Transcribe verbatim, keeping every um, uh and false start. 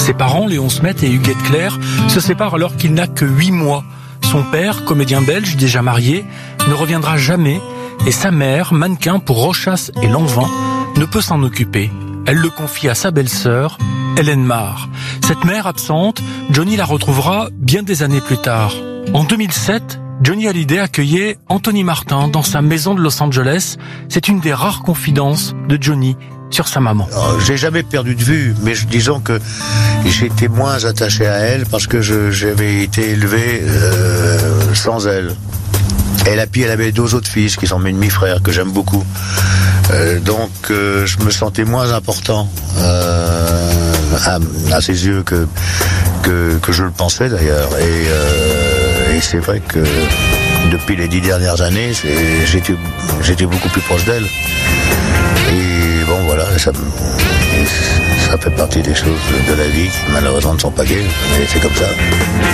Ses parents, Léon Smet et Huguette Claire, se séparent alors qu'il n'a que huit mois. Son père, comédien belge déjà marié, ne reviendra jamais et sa mère, mannequin pour Rochas et Lanvin, ne peut s'en occuper. Elle le confie à sa belle-sœur, Hélène Marr. Cette mère absente, Johnny la retrouvera bien des années plus tard. En deux mille sept, Johnny Hallyday accueillait Anthony Martin dans sa maison de Los Angeles. C'est une des rares confidences de Johnny sur sa maman. Alors, j'ai jamais perdu de vue, mais disons que j'étais moins attaché à elle parce que je, j'avais été élevé euh, sans elle. Et la puis elle avait deux autres fils qui sont mes demi-frères que j'aime beaucoup. Euh, donc euh, je me sentais moins important euh, à, à ses yeux que, que que je le pensais d'ailleurs. Et, euh, et c'est vrai que depuis les dix dernières années, c'est, j'étais j'étais beaucoup plus proche d'elle. Et bon voilà, ça, ça fait partie des choses de la vie qui malheureusement ne sont pas gaies, mais c'est comme ça.